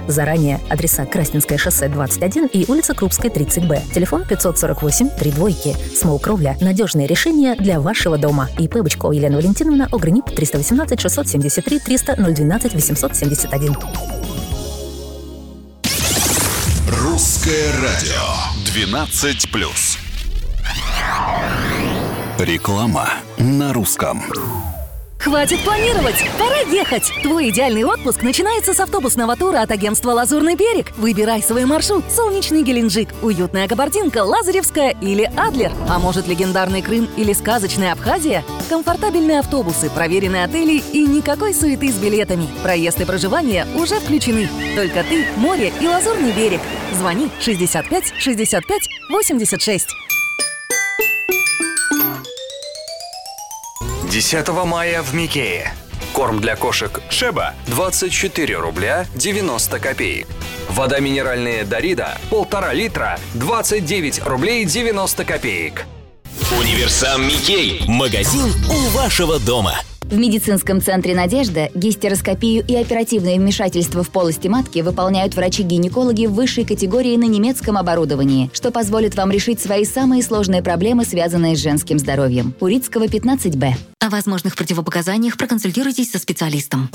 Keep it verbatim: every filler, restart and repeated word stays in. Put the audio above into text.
заранее. Адреса Красненское шоссе двадцать один и улица Крупская тридцать Б. Телефон пятьсот сорок восемь три двойки. Смол Кровля. Надежное решение для вашего дома. ИП Бычко Елена Валентиновна, ОГРНИП триста восемнадцать шестьсот семьдесят три триста ноль двенадцать восемьсот семьдесят один. Русское радио двенадцать плюс. Реклама на русском. Хватит планировать! Пора ехать! Твой идеальный отпуск начинается с автобусного тура от агентства «Лазурный берег». Выбирай свой маршрут. Солнечный Геленджик, уютная Кабардинка, Лазаревская или Адлер. А может, легендарный Крым или сказочная Абхазия? Комфортабельные автобусы, проверенные отели и никакой суеты с билетами. Проезд и проживание уже включены. Только ты, море и Лазурный берег. Звони шестьдесят пять шестьдесят пять восемьдесят шесть. десятого мая в Микее. Корм для кошек Шеба двадцать четыре рубля девяносто копеек. Вода минеральная Дарида полтора литра двадцать девять рублей девяносто копеек. Универсам Микей. Магазин у вашего дома. В медицинском центре «Надежда» гистероскопию и оперативное вмешательство в полости матки выполняют врачи-гинекологи высшей категории на немецком оборудовании, что позволит вам решить свои самые сложные проблемы, связанные с женским здоровьем. Урицкого, пятнадцать Б. О возможных противопоказаниях проконсультируйтесь со специалистом.